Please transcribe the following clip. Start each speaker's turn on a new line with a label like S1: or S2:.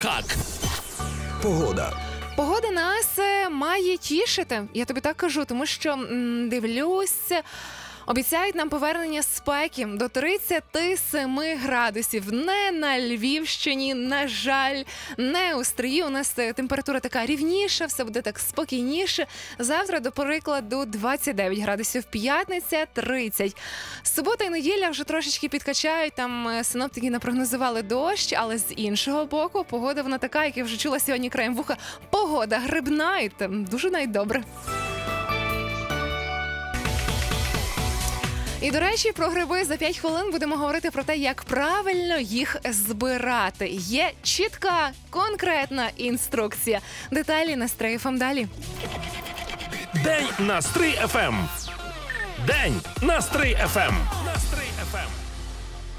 S1: Как?
S2: Погода.
S3: Погода нас має тішити, я тобі так кажу, тому що дивлюсь, обіцяють нам повернення спеки до 37 градусів. Не на Львівщині, на жаль, не у Стрії. У нас температура така рівніша, все буде так спокійніше. Завтра, до прикладу, 29 градусів, п'ятниця 30. Субота і неділя вже трошечки підкачають, там синоптики напрогнозували дощ, але з іншого боку погода вона така, як я вже чула сьогодні краєм вуха, погода грибна і там дуже навіть добре. І, до речі, про гриби за 5 хвилин будемо говорити про те, як правильно їх збирати. Є чітка, конкретна інструкція. Деталі на Стрий ФМ далі.
S1: День на Стрий ФМ. День на Стрий ФМ. На Стрий ФМ.